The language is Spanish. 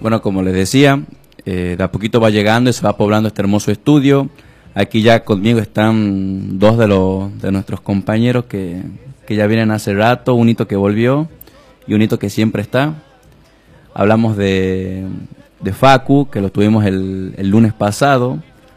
Bueno, como les decía, de a poquito va llegando y se va poblando este hermoso estudio. Aquí ya conmigo están dos de nuestros compañeros que ya vienen hace rato, un hito que volvió y un hito que siempre está. Hablamos de Facu, que lo tuvimos el lunes pasado,